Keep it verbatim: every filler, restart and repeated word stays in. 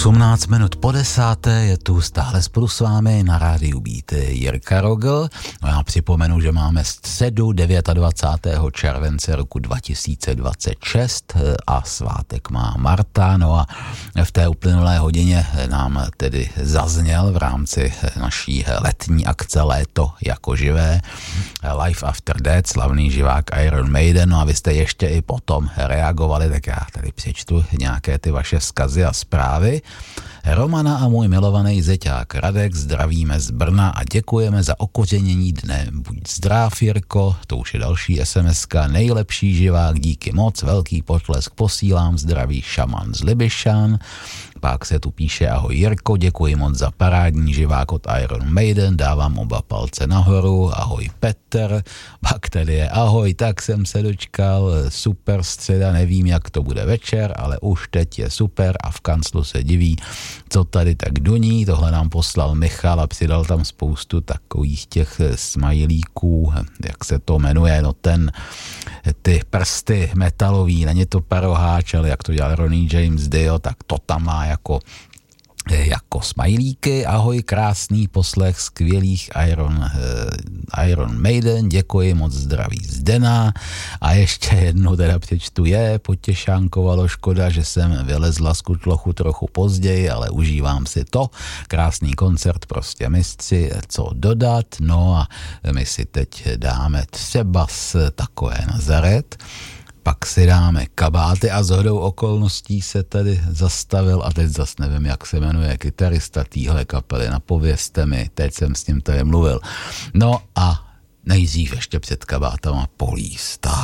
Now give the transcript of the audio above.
osmnáct minut po desáté je tu stále spolu s vámi na rádiu Beat Jirka Rogl. No já připomenu, že máme středu dvacátého devátého července roku dva tisíce dvacet šest a svátek má Marta. No a v té uplynulé hodině nám tedy zazněl v rámci naší letní akce Léto jako živé Life After Death, slavný živák Iron Maiden. No a vy jste ještě i potom reagovali, tak já tady přečtu nějaké ty vaše vzkazy a zprávy. Romana a můj milovaný zeťák Radek zdravíme z Brna a děkujeme za okořenění dne. Buď zdrav, Jirko, to už je další es em eska, nejlepší živák, díky moc, velký potlesk posílám, zdraví šaman z Libyšan. Pak se tu píše, ahoj Jirko, děkuji moc za parádní živák od Iron Maiden, dávám oba palce nahoru, ahoj Petr, pak tady je ahoj, tak jsem se dočkal, super středa, nevím, jak to bude večer, ale už teď je super a v kanclu se diví, co tady tak duní. Tohle nám poslal Michal a přidal tam spoustu takových těch smajlíků, jak se to jmenuje, no ten, ty prsty metalový, není to paroháč, ale jak to dělal Ronnie James Dio, tak to tam má jako jako smajlíky. Ahoj, krásný poslech skvělých Iron, uh, Iron Maiden, děkuji, moc zdraví Zdena. A ještě jednou teda přečtu, je potěšánkovalo, škoda, že jsem vylezla z kutlochu trochu později, ale užívám si to. Krásný koncert, prostě mistři, co dodat. No a my si teď dáme třeba z takové Nazaret. Pak si dáme Kabáty a shodou okolností se tady zastavil a teď zas nevím, jak se jmenuje kytarista téhle kapely, napovězte mi, teď jsem s ním tady mluvil. No a nejdřív ještě před Kabátama Police.